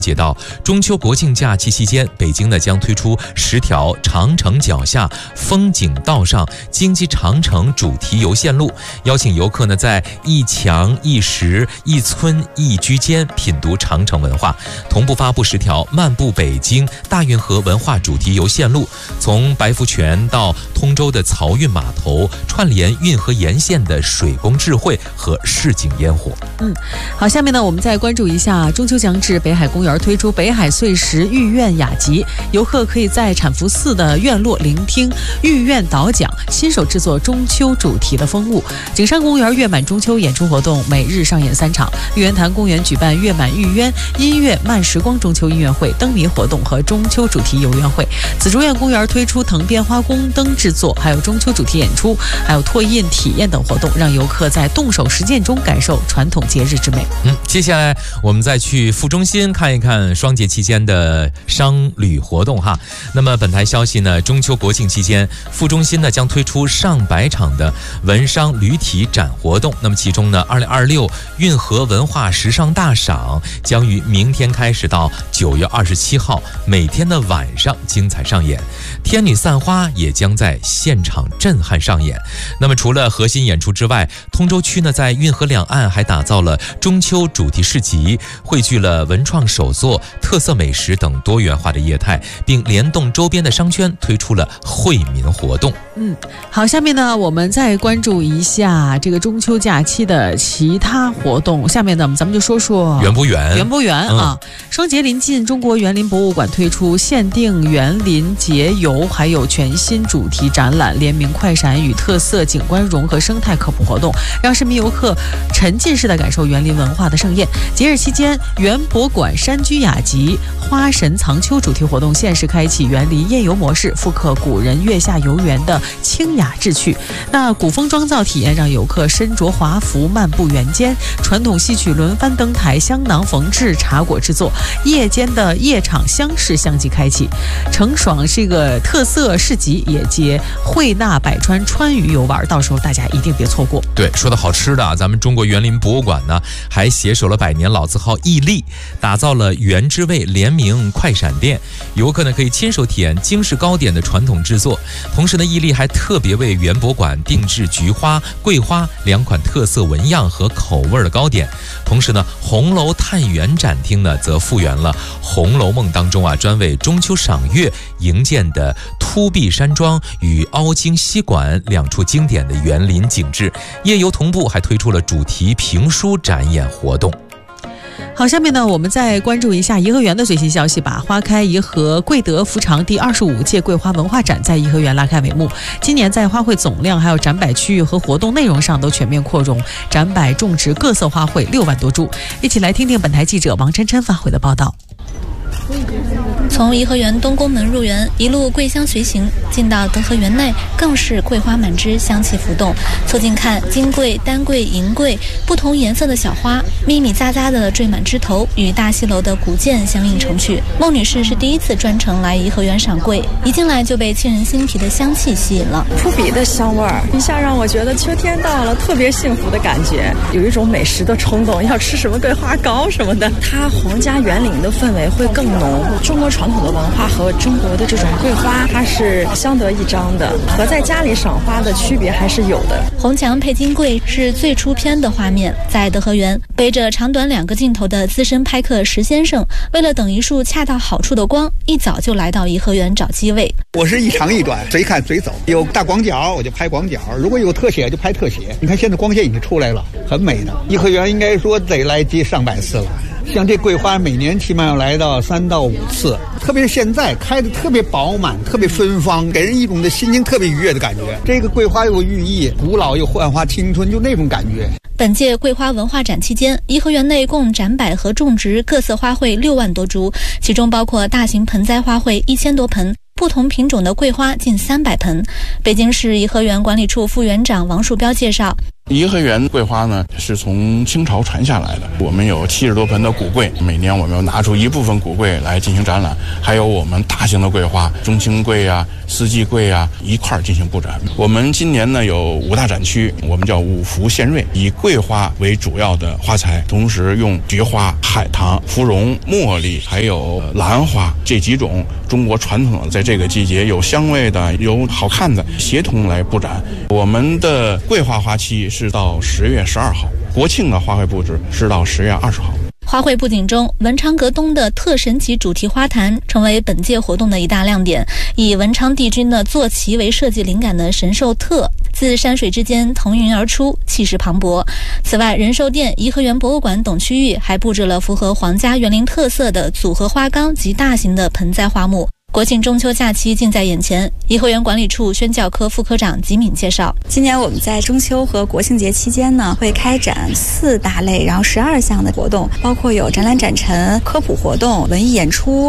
解到中秋国庆假期期间，北京呢将推出10条长城脚下风景道上京畿长城主题游线路，邀请游客呢在一墙一石一村一居间品读长城文化，同步发布10条漫步北京大运河文化主题游线路，从白福泉到通州的漕运码头，串联运河沿线的水工智慧和市井烟火。 好，下面呢我们再关注一下中秋将至，北海公园推出北海碎石御苑雅集，游客可以在产福寺的院落聆听御苑导讲，亲手制作中秋主题的风物。景山公园月满中秋演出活动每日上演3场，玉渊潭公园举办月满御渊音乐慢时光中秋音乐会、灯谜活动和中秋主题游园会。紫竹院公园推出藤编花宫灯制作，还有中秋主题演出，还有拓印体验等活动，让游客在动手实践中感受传统节日之美。 接下来我们再去副中心看一看双节期间的商旅活动哈。那么本台消息呢，中秋国庆期间，副中心呢将推出上百场的文商旅体展活动。那么其中呢，2026运河文化时尚大赏将于明天开始到9月27号，每天的晚上精彩上演。天女散花也将在现场震撼上演。那么除了核心演出之外，通州区呢在运河两岸还打造了中秋主题市集，汇聚了文创手作、特色美食等多元化的业态，并联动周边的商圈推出了惠民活动。 好，下面呢我们再关注一下这个中秋假期的其他活动。下面呢咱们就说说园博园啊。双节临近，中国园林博物馆推出限定园林节游，还有全新主题展览，联名快闪与特色景观融合生态科普活动，让市民游客沉浸式的感受园林文化的盛宴。节日期间，园博馆山居雅集花神藏秋主题活动限时开启园林夜游模式，复刻古人月下游园的清雅志趣。那古风妆造体验让游客身着华服漫步园间，传统戏曲轮番登台，香囊缝制茶果制作，夜间的夜场厢式相继开启。程爽是一个特色市集，也接汇纳百川川渝游玩，到时候大家一定别错过。 对，说到好吃的咱们中国园林博物馆呢还携手了百年老字号益力，打造了园之味联名快闪店，游客呢可以亲手体验京式糕点的传统制作。同时呢，益力还特别为园博馆定制菊花、桂花2款特色纹样和口味的糕点。同时呢，红楼探园展厅呢则复原了《红楼梦》当中专为中秋赏月营建的凸壁山庄与凹晶西馆2处经典的园林景致。夜游同步还推出了主题评书展演活动。 好，下面呢我们再关注一下颐和园的最新消息吧。花开颐和贵德福长第25届桂花文化展在颐和园拉开帷幕。今年在花卉总量还有展摆区域和活动内容上都全面扩容，展摆种植各色花卉6万多株。一起来听听本台记者王琛琛发回的报道。 从颐和园东宫门入园，一路桂香随行，进到德和园内，更是桂花满枝，香气浮动。凑近看，金桂、丹桂、银桂，不同颜色的小花，密密匝匝的缀满枝头，与大戏楼的古建相映成趣。孟女士是第一次专程来颐和园赏桂，一进来就被沁人心脾的香气吸引了。 扑鼻的香味儿，一下让我觉得秋天到了，特别幸福的感觉，有一种美食的冲动，要吃什么桂花糕什么的。它皇家园林的氛围会更浓。中国传统的文化和中国的这种桂花，它是相得益彰的，和在家里赏花的区别还是有的。 红墙配金桂是最出片的画面。在德和园，背着长短2个镜头的资深拍客石先生，为了等一束恰到好处的光，一早就来到颐和园找机位。 我是一长一短，随看随走，有大广角我就拍广角，如果有特写就拍特写。你看现在光线已经出来了，很美的。颐和园应该说得来接上百次了。像这桂花每年起码要来到3到5次，特别是现在开的特别饱满，特别芬芳，给人一种的心情特别愉悦的感觉。这个桂花有寓意，古老又焕发青春，就那种感觉。 本届桂花文化展期间，颐和园内共展摆和种植各色花卉6万多株，其中包括大型盆栽花卉1000多盆，不同品种的桂花近300盆。北京市颐和园管理处副园长王树标介绍， 颐和园桂花呢是从清朝传下来的，我们有70多盆的古桂，每年我们要拿出一部分古桂来进行展览，还有我们大型的桂花，中青桂啊、 四季桂啊一块儿进行布展。我们今年呢有5大展区，我们叫五福献瑞，以桂花为主要的花材，同时用菊花、海棠、芙蓉、茉莉还有兰花这几种中国传统的在这个季节有香味的、有好看的协同来布展。我们的桂花花期是到10月12号，国庆的花卉布置是到10月20号。 花卉布景中，文昌阁东的特神奇主题花坛成为本届活动的一大亮点。以文昌帝君的坐骑为设计灵感的神兽特，自山水之间腾云而出，气势磅礴。此外，仁寿殿、颐和园博物馆等区域还布置了符合皇家园林特色的组合花缸及大型的盆栽花木。国庆中秋假期近在眼前，颐和园管理处宣教科副科长吉敏介绍， 今年我们在中秋和国庆节期间呢，会开展4大类，然后12项的活动，包括有展览展陈、科普活动、文艺演出、